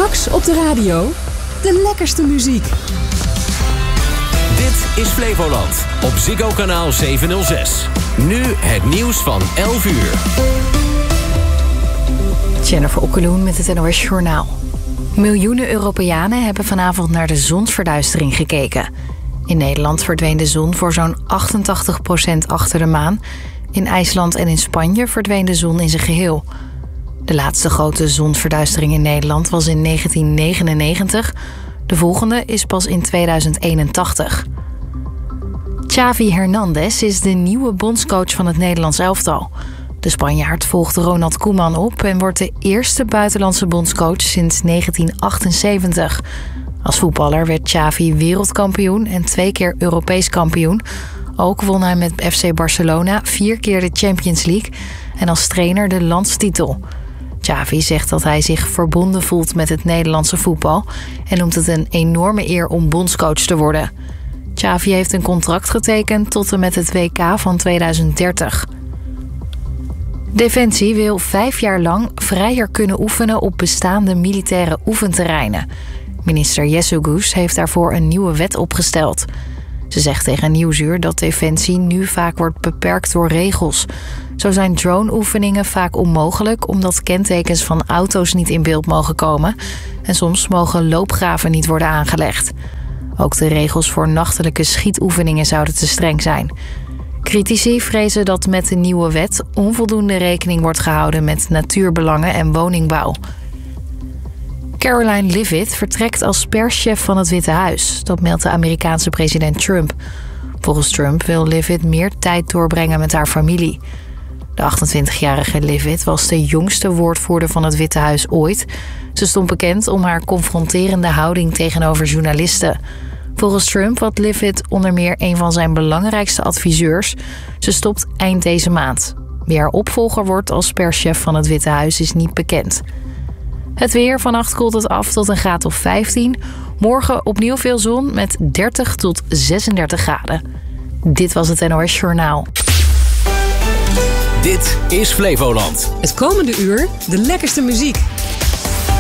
Straks op de radio de lekkerste muziek. Dit is Flevoland op Ziggo Kanaal 706. Nu het nieuws van 11 uur. Jennifer Okkeloen met het NOS Journaal. Miljoenen Europeanen hebben vanavond naar de zonsverduistering gekeken. In Nederland verdween de zon voor zo'n 88% achter de maan. In IJsland en in Spanje verdween de zon in zijn geheel. De laatste grote zonsverduistering in Nederland was in 1999. De volgende is pas in 2081. Xavi Hernandez is de nieuwe bondscoach van het Nederlands elftal. De Spanjaard volgt Ronald Koeman op en wordt de eerste buitenlandse bondscoach sinds 1978. Als voetballer werd Xavi wereldkampioen en 2 keer Europees kampioen. Ook won hij met FC Barcelona 4 keer de Champions League en als trainer de landstitel. Xavi zegt dat hij zich verbonden voelt met het Nederlandse voetbal en noemt het een enorme eer om bondscoach te worden. Xavi heeft een contract getekend tot en met het WK van 2030. Defensie wil 5 jaar lang vrijer kunnen oefenen op bestaande militaire oefenterreinen. Minister Jessugus heeft daarvoor een nieuwe wet opgesteld. Ze zegt tegen Nieuwsuur dat Defensie nu vaak wordt beperkt door regels. Zo zijn drone-oefeningen vaak onmogelijk omdat kentekens van auto's niet in beeld mogen komen. En soms mogen loopgraven niet worden aangelegd. Ook de regels voor nachtelijke schietoefeningen zouden te streng zijn. Critici vrezen dat met de nieuwe wet onvoldoende rekening wordt gehouden met natuurbelangen en woningbouw. Caroline Leavitt vertrekt als perschef van het Witte Huis. Dat meldt de Amerikaanse president Trump. Volgens Trump wil Leavitt meer tijd doorbrengen met haar familie. De 28-jarige Leavitt was de jongste woordvoerder van het Witte Huis ooit. Ze stond bekend om haar confronterende houding tegenover journalisten. Volgens Trump had Leavitt onder meer een van zijn belangrijkste adviseurs. Ze stopt eind deze maand. Wie haar opvolger wordt als perschef van het Witte Huis is niet bekend. Het weer, vannacht koelt het af tot een graad of 15. Morgen opnieuw veel zon met 30 tot 36 graden. Dit was het NOS Journaal. Dit is Flevoland. Het komende uur de lekkerste muziek.